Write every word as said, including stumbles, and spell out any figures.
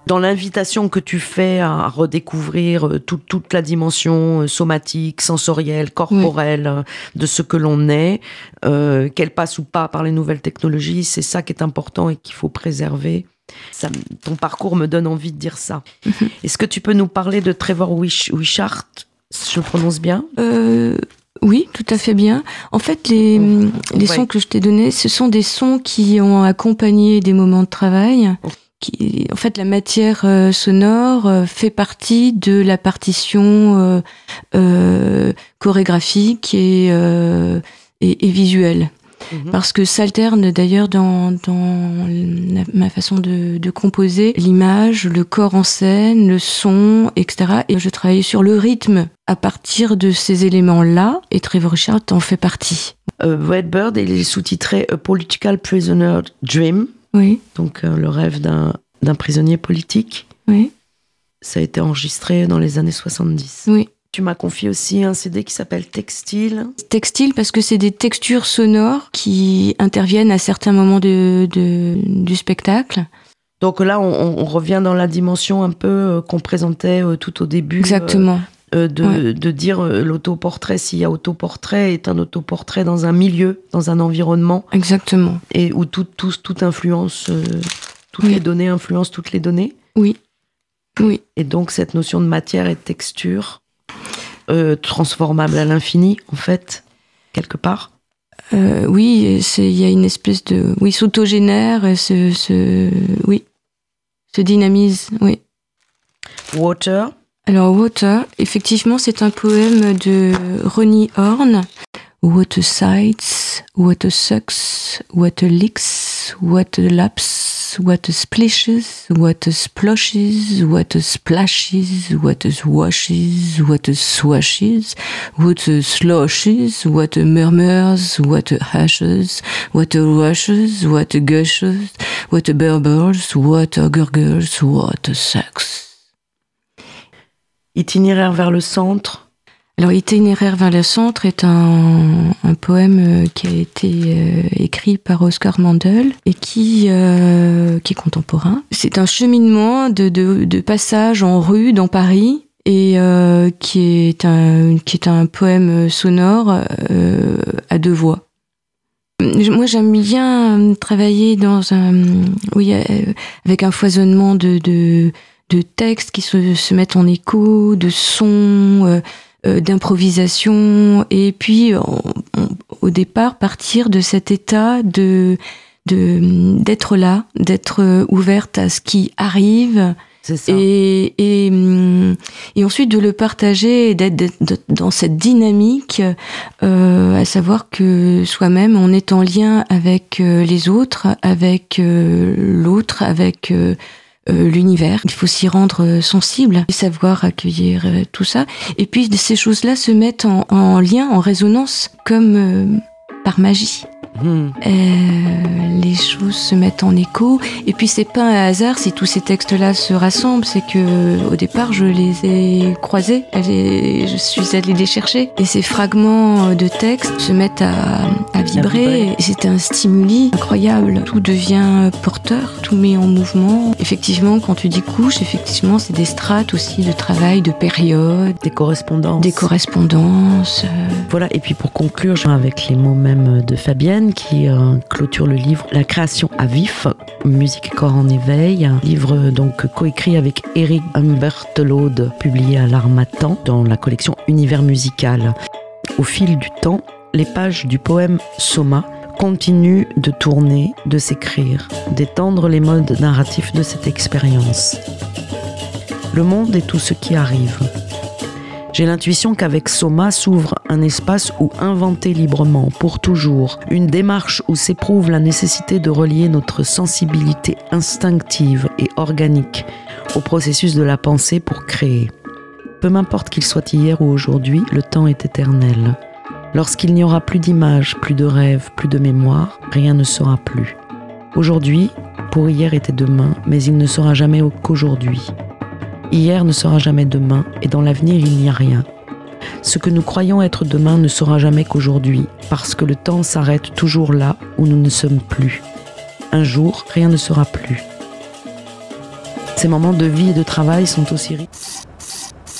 Dans l'invitation que tu fais à redécouvrir tout, toute la dimension somatique, sensorielle, corporelle oui. de ce que l'on est, euh, qu'elle passe ou pas par les nouvelles technologies, c'est ça qui est important et qu'il faut préserver. Ça, ton parcours me donne envie de dire ça. Mm-hmm. Est-ce que tu peux nous parler de Trevor Wish- Wishart ? Je le prononce bien ? euh, Oui, tout à fait bien. En fait, les, oh, les ouais. sons que je t'ai donnés, ce sont des sons qui ont accompagné des moments de travail. Oh. Qui, en fait, la matière euh, sonore euh, fait partie de la partition euh, euh, chorégraphique et, euh, et, et visuelle. Mmh. Parce que s'alterne d'ailleurs dans, dans la, ma façon de, de composer l'image, le corps en scène, le son, et cetera. Et je travaille sur le rythme à partir de ces éléments-là, et Trevor Wishart en fait partie. Euh, Redbird, il est sous-titré A Political Prisoner Dream. Oui. Donc euh, le rêve d'un, d'un prisonnier politique. Oui. Ça a été enregistré dans les années soixante-dix. Oui. Tu m'as confié aussi un C D qui s'appelle Textile. Textile parce que c'est des textures sonores qui interviennent à certains moments de, de, du spectacle. Donc là, on, on revient dans la dimension un peu euh, qu'on présentait euh, tout au début. Exactement. Euh, de, ouais. de dire euh, l'autoportrait, s'il y a autoportrait, est un autoportrait dans un milieu, dans un environnement. Exactement. Et où tout, tout, toute influence, euh, toutes oui. les données influencent toutes les données. Oui. Oui. Et donc cette notion de matière et de texture, euh, transformable à l'infini, en fait, quelque part. Euh, oui, il y a une espèce de... Oui, s'autogénère, se, se, oui, se dynamise, oui. Water. Alors, Water, effectivement, c'est un poème de Ronnie Horn. What a sights, what a sucks, what a licks, what a laps, what a splishes, what a splashes, what a splashes, what a swashes, what a swashes, what a sloshes, what a murmurs, what a hushes, what a rushes, what a gushes, what a burbles, what a gurgles, what a sucks. Itinéraire vers le centre. Alors, Itinéraire vers le centre est un, un poème qui a été euh, écrit par Oscar Mandel et qui, euh, qui est contemporain. C'est un cheminement de, de, de passage en rue dans Paris et euh, qui, est un, qui est un poème sonore euh, à deux voix. Moi, j'aime bien travailler dans un, oui, avec un foisonnement de, de, de textes qui se, se mettent en écho, de sons, euh, euh, d'improvisation, et puis on, on, au départ partir de cet état de, de d'être là, d'être ouverte à ce qui arrive. C'est ça. Et, et, et ensuite de le partager et d'être, d'être dans cette dynamique, euh, à savoir que soi-même, on est en lien avec les autres, avec euh, l'autre, avec euh, l'univers. Il faut s'y rendre sensible, savoir accueillir tout ça. Et puis ces choses-là se mettent en, en lien, en résonance, comme euh, par magie. Mmh. Euh, les choses se mettent en écho, et puis c'est pas un hasard si tous ces textes-là se rassemblent, c'est que au départ je les ai croisés, je suis allée les chercher, et ces fragments de textes se mettent à, à vibrer, et c'est un stimuli incroyable. Tout devient porteur, tout met en mouvement. Effectivement, quand tu dis couche, effectivement, c'est des strates aussi de travail, de période, des correspondances, des correspondances. Euh... Voilà. Et puis pour conclure, avec les mots même de Fabienne, qui euh, clôture le livre La création à vif, musique et corps en éveil, un livre donc coécrit avec Eric Humbertolode, publié à l'Harmattan dans la collection Univers musical. Au fil du temps, les pages du poème Soma continuent de tourner, de s'écrire, d'étendre les modes narratifs de cette expérience. Le monde est tout ce qui arrive. J'ai l'intuition qu'avec Soma s'ouvre un espace où inventer librement, pour toujours, une démarche où s'éprouve la nécessité de relier notre sensibilité instinctive et organique au processus de la pensée pour créer. Peu m'importe qu'il soit hier ou aujourd'hui, le temps est éternel. Lorsqu'il n'y aura plus d'images, plus de rêves, plus de mémoire, rien ne sera plus. Aujourd'hui, pour hier était demain, mais il ne sera jamais qu'aujourd'hui. Hier ne sera jamais demain, et dans l'avenir, il n'y a rien. Ce que nous croyons être demain ne sera jamais qu'aujourd'hui, parce que le temps s'arrête toujours là où nous ne sommes plus. Un jour, rien ne sera plus. Ces moments de vie et de travail sont aussi riches.